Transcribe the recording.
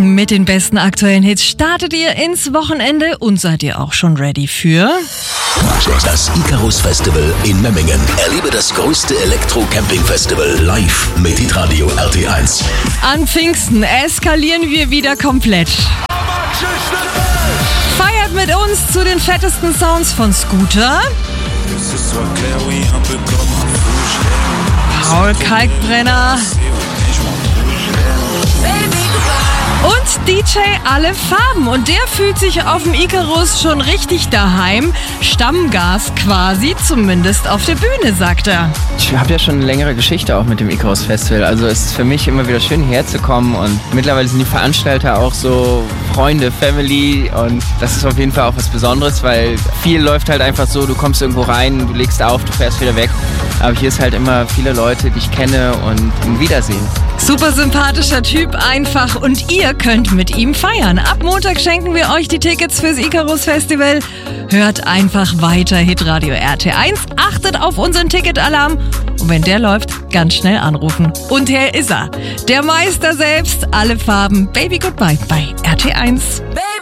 Mit den besten aktuellen Hits startet ihr ins Wochenende und seid ihr auch schon ready für das Icarus Festival in Memmingen. Erlebe das größte Elektro-Camping-Festival live mit Hitradio RT1. An Pfingsten eskalieren wir wieder komplett. Feiert mit uns zu den fettesten Sounds von Scooter, Paul Kalkbrenner und DJ Alle Farben. Und der fühlt sich auf dem Icarus schon richtig daheim. Stammgast quasi, zumindest auf der Bühne, sagt er. Ich habe ja schon eine längere Geschichte auch mit dem Icarus Festival. Also es ist für mich immer wieder schön, hierher zu kommen. Und mittlerweile sind die Veranstalter auch so Freunde, Family. Und das ist auf jeden Fall auch was Besonderes, weil viel läuft halt einfach so, du kommst irgendwo rein, du legst auf, du fährst wieder weg. Aber hier ist halt immer viele Leute, die ich kenne und ein Wiedersehen. Super sympathischer Typ, einfach, und ihr könnt mit ihm feiern. Ab Montag schenken wir euch die Tickets fürs Icarus Festival. Hört einfach weiter Hitradio RT1, achtet auf unseren Ticketalarm und wenn der läuft, ganz schnell anrufen. Und hier ist er, der Meister selbst, Alle Farben, Baby Goodbye bei RT1.